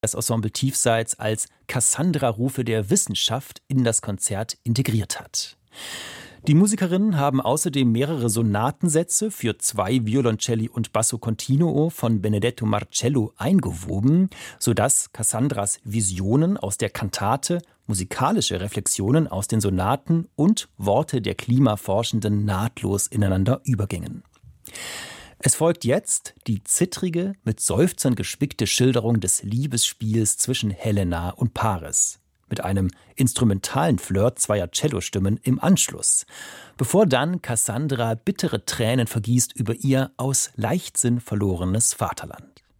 das Ensemble Tiefseits als Cassandra-Rufe der Wissenschaft in das Konzert integriert hat. Die Musikerinnen haben außerdem mehrere Sonatensätze für 2 Violoncelli und Basso Continuo von Benedetto Marcello eingewoben, sodass Cassandras Visionen aus der Kantate, musikalische Reflexionen aus den Sonaten und Worte der Klimaforschenden nahtlos ineinander übergingen. Es folgt jetzt die zittrige, mit Seufzern gespickte Schilderung des Liebesspiels zwischen Helena und Paris, mit einem instrumentalen Flirt zweier Cellostimmen im Anschluss, bevor dann Cassandra bittere Tränen vergießt über ihr aus Leichtsinn verlorenes Vaterland.